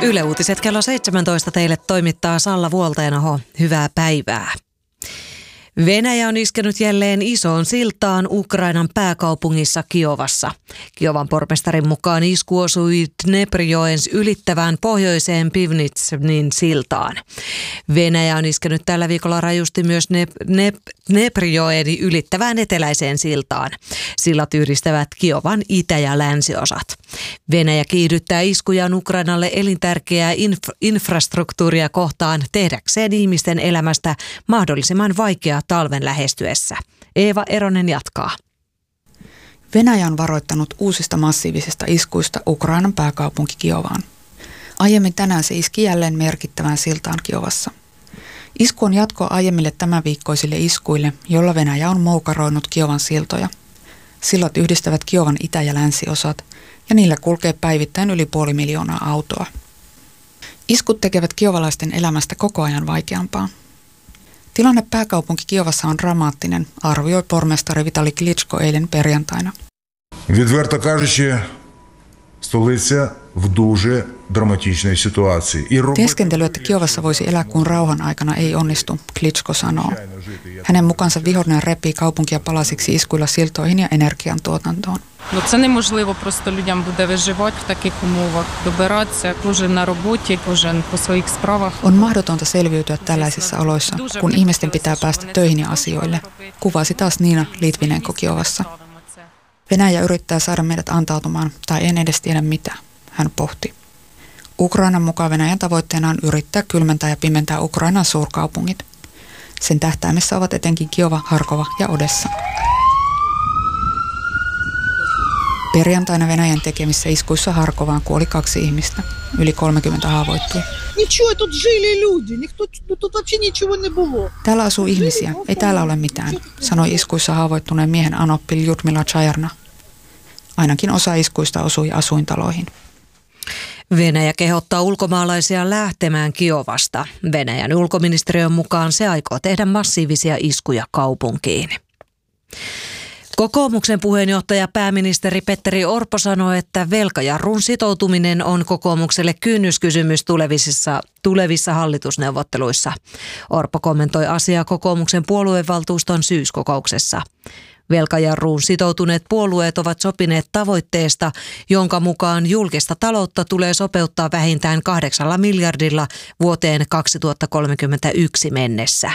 Yle Uutiset kello 17 teille toimittaa Salla Vuolteenoho. Hyvää päivää. Venäjä on iskenyt jälleen isoon siltaan Ukrainan pääkaupungissa Kiovassa. Kiovan pormestarin mukaan isku osui Dneprijoen ylittävään pohjoiseen Pivnitsin siltaan. Venäjä on iskenyt tällä viikolla rajusti myös Dneprijoen ylittävään eteläiseen siltaan. Sillat yhdistävät Kiovan itä- ja länsiosat. Venäjä kiihdyttää iskujaan Ukrainalle elintärkeää infrastruktuuria kohtaan tehdäkseen ihmisten elämästä mahdollisimman vaikeaa talven lähestyessä. Eeva Eronen jatkaa. Venäjä on varoittanut uusista massiivisista iskuista Ukrainan pääkaupunki Kiovaan. Aiemmin tänään se iski jälleen merkittävään siltaan Kiovassa. Isku on jatkoa aiemmille tämänviikkoisille iskuille, jolla Venäjä on moukaroinut Kiovan siltoja. Sillat yhdistävät Kiovan itä- ja länsiosat, ja niillä kulkee päivittäin yli 500 000 autoa. Iskut tekevät kiovalaisten elämästä koko ajan vaikeampaa. Tilanne pääkaupunki Kiovassa on dramaattinen, arvioi pormestari Vitali Klitschko eilen perjantaina. Відверто кажучи, столиця в дуже драматичній ситуації. Teeskentely, että Kiovassa voisi elää kuin rauhan aikana, ei onnistu, Klitschko sanoo. Hänen mukaansa vihollinen repii kaupunkia palasiksi iskuilla siltoihin ja energiantuotantoon. Це неможливо просто людям буде виживати в таких умовах, добиратися, кожен на роботі, кожен по своїх справах. On mahdotonta selviytyä tällaisissa oloissa, kun ihmisten pitää päästä töihin ja asioille, kuvasi taas Niina Litvinenko Kiovassa. Venäjä yrittää saada meidät antautumaan, tai en edes tiedä mitä, hän pohti. Ukrainan mukaan Venäjän tavoitteena on yrittää kylmentää ja pimentää Ukrainan suurkaupungit. Sen tähtäimessä ovat etenkin Kiova, Harkova ja Odessa. Perjantaina Venäjän tekemissä iskuissa Harkovaan kuoli 2 ihmistä. Yli 30 haavoittui. Täällä asuu ihmisiä, ei täällä ole mitään, sanoi iskuissa haavoittuneen miehen anoppi Ljudmila Chajarna. Ainakin osa iskuista osui asuintaloihin. Venäjä kehottaa ulkomaalaisia lähtemään Kiovasta. Venäjän ulkoministeriön mukaan se aikoo tehdä massiivisia iskuja kaupunkiin. Kokoomuksen puheenjohtaja pääministeri Petteri Orpo sanoi, että velkajarrun sitoutuminen on kokoomukselle kynnyskysymys tulevissa hallitusneuvotteluissa. Orpo kommentoi asiaa kokoomuksen puoluevaltuuston syyskokouksessa. Velkajarruun sitoutuneet puolueet ovat sopineet tavoitteesta, jonka mukaan julkista taloutta tulee sopeuttaa vähintään 8 miljardilla vuoteen 2031 mennessä.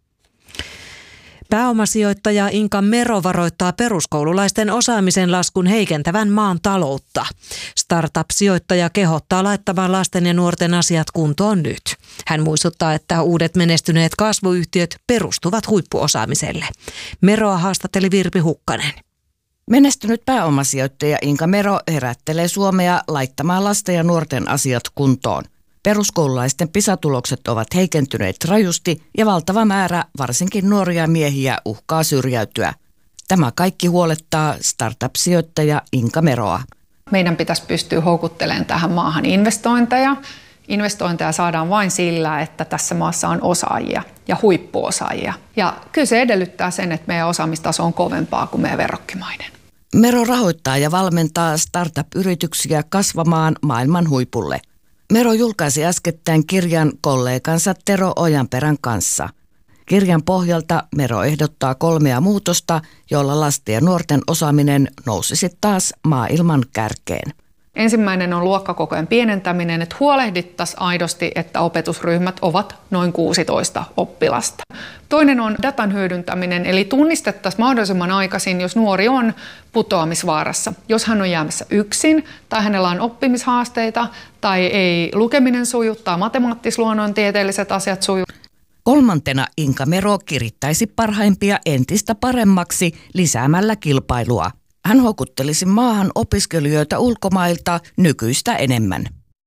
Pääomasijoittaja Inka Mero varoittaa peruskoululaisten osaamisen laskun heikentävän maan taloutta. Startup-sijoittaja kehottaa laittamaan lasten ja nuorten asiat kuntoon nyt. Hän muistuttaa, että uudet menestyneet kasvuyhtiöt perustuvat huippuosaamiselle. Meroa haastatteli Virpi Hukkanen. Menestynyt pääomasijoittaja Inka Mero herättelee Suomea laittamaan lasten ja nuorten asiat kuntoon. Peruskoululaisten PISA-tulokset ovat heikentyneet rajusti ja valtava määrä varsinkin nuoria miehiä uhkaa syrjäytyä. Tämä kaikki huolettaa startup-sijoittaja Inka Meroa. Meidän pitäisi pystyä houkuttelemaan tähän maahan investointeja. Investointeja saadaan vain sillä, että tässä maassa on osaajia ja huippuosaajia. Ja kyllä se edellyttää sen, että meidän osaamistaso on kovempaa kuin meidän verrokkimaiden. Mero rahoittaa ja valmentaa startup-yrityksiä kasvamaan maailman huipulle. Mero julkaisi äskettäin kirjan kollegansa Tero Ojanperän kanssa. Kirjan pohjalta Mero ehdottaa 3 muutosta, joilla lasten ja nuorten osaaminen nousisi taas maailman kärkeen. Ensimmäinen on luokkakokojen pienentäminen, että huolehdittaisiin aidosti, että opetusryhmät ovat noin 16 oppilasta. Toinen on datan hyödyntäminen, eli tunnistettaisiin mahdollisimman aikaisin, jos nuori on putoamisvaarassa. Jos hän on jäämässä yksin tai hänellä on oppimishaasteita tai ei lukeminen suju tai matemaattis-luonnontieteelliset asiat suju. 3. Inka Mero kirittäisi parhaimpia entistä paremmaksi lisäämällä kilpailua. Hän houkuttelisi maahan opiskelijoita ulkomailta nykyistä enemmän.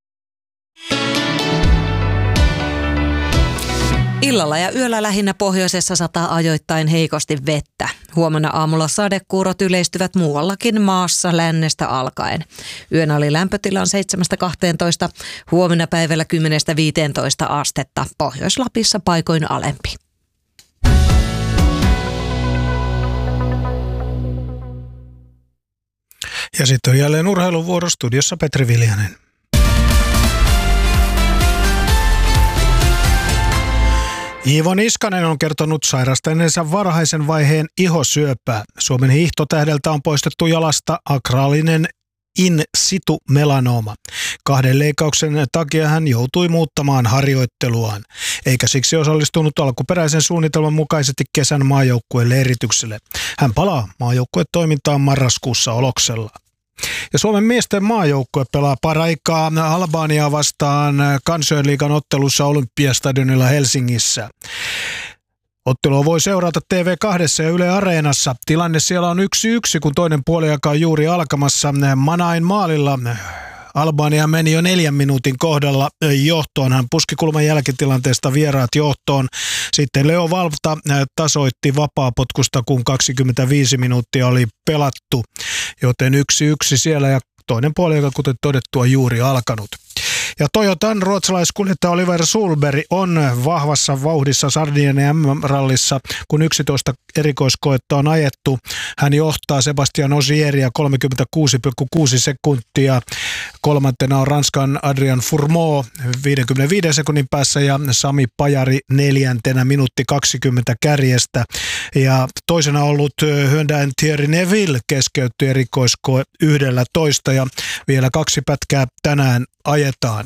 Illalla ja yöllä lähinnä pohjoisessa sataa ajoittain heikosti vettä. Huomenna aamulla sadekuurot yleistyvät muuallakin maassa lännestä alkaen. Yön ali lämpötila on 7-12, huomenna päivällä 10-15 astetta. Pohjois-Lapissa paikoin alempi. Ja sitten on jälleen urheiluvuoro, studiossa Petri Viljanen. Iivo Niskanen on kertonut sairastaneensa varhaisen vaiheen ihosyöpää. Suomen hiihtotähdeltä on poistettu jalasta akraalinen in situ melanooma. 2 leikkauksen takia hän joutui muuttamaan harjoitteluaan, eikä siksi osallistunut alkuperäisen suunnitelman mukaisesti kesän maajoukkueen leiritykselle. Hän palaa maajoukkuetoimintaan marraskuussa Oloksella. Ja Suomen miesten maajoukkue pelaa paraikaa Albaniaa vastaan Kansainliigan ottelussa Olympiastadionilla Helsingissä. Ottelua voi seurata TV2 ja Yle Areenassa. Tilanne siellä on 1-1, kun toinen puoliaika on juuri alkamassa. Manain maalilla Albania meni jo 4 minuutin kohdalla johtoon. Hän puski kulman jälkitilanteesta vieraat johtoon. Sitten Leo Valta tasoitti vapaapotkusta, kun 25 minuuttia oli pelattu. Joten 1-1 siellä ja toinen puoliaika, kuten todettua, juuri alkanut. Ja Toyotan ruotsalaiskuljettaja Oliver Solberg on vahvassa vauhdissa Sardinian MM-rallissa, kun 11 erikoiskoetta on ajettu. Hän johtaa Sebastian Osieria 36,6 sekuntia. Kolmantena on Ranskan Adrian Fourmaux 55 sekunnin päässä ja Sami Pajari 4. minuutti 20 kärjestä. Ja toisena ollut Hyundain Thierry Neville keskeytti erikoiskoe 11 ja vielä 2 pätkää tänään ajetaan.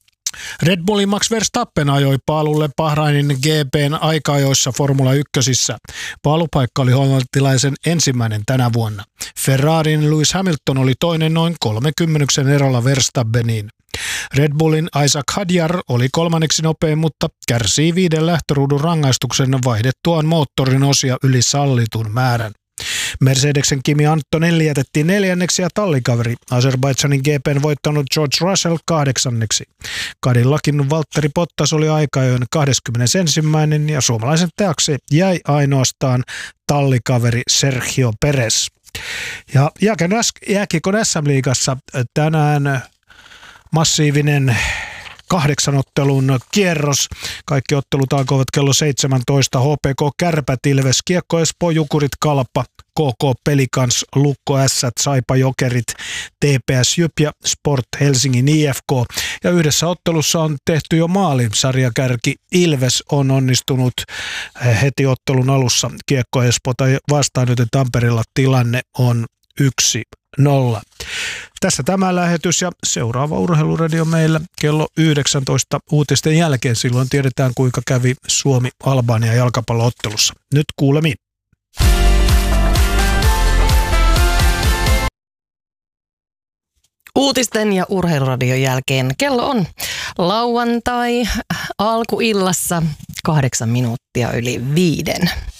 Red Bullin Max Verstappen ajoi paalulle Bahrainin GP:n aika-ajoissa Formula 1:ssä. Paalupaikka oli hollantilaisen ensimmäinen tänä vuonna. Ferrarin Lewis Hamilton oli toinen noin 30 erolla Verstappeniin. Red Bullin Isaac Hadjar oli 3. nopein, mutta kärsii 5 lähtöruudun rangaistuksen vaihdettuaan moottorin osia yli sallitun määrän. Mercedesen Kimi Antonelli jätettiin 4. ja tallikaveri Azerbaidžanin GP:n voittanut George Russell 8. Cadillacin Valtteri Bottas oli aika-ajoin 21. ja suomalaisen taakse jäi ainoastaan tallikaveri Sergio Perez. Ja jääkiekon SM-liigassa tänään massiivinen 8 ottelun kierros. Kaikki ottelut alkoivat kello 17. HPK Kärpät, Ilves, Kiekko Espoo, Jukurit, Kalpa, KK Pelikans, Lukko Ässät, Saipa Jokerit, TPS Jyp ja Sport Helsingin IFK. Ja yhdessä ottelussa on tehty jo maali. Sarjakärki Ilves on onnistunut heti ottelun alussa Kiekko Espoota vastaan, joten Tampereella tilanne on 1-0. Tässä tämä lähetys ja seuraava Urheiluradio meillä kello 19 uutisten jälkeen. Silloin tiedetään, kuinka kävi Suomi-Albania jalkapalloottelussa. Nyt kuulemiin. Uutisten ja Urheiluradion jälkeen kello on lauantai alkuillassa 8 minuuttia yli 5.